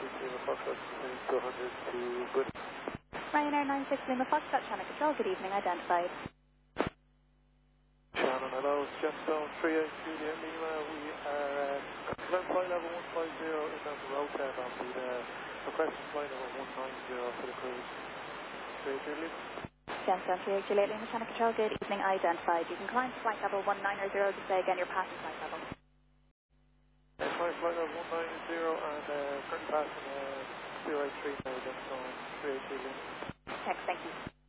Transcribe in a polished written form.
Lima Foxtrot, 200 to good. Ryanair 96 Lima Foxtrot, Channel Control, good evening, identified. Shannon, hello, Gemstone 383 Lima. We are confirmed flight level 150 inbound to rotate on the requesting flight level 190 for the cruise. 383 Lima. Gemstone 383 Lima, Channel Control, good evening, identified. You can climb to flight level 190, just say again your passing flight level. Flight level 190 and currently passing 083 now, Gemstone 383 Lima. Thanks, thank you.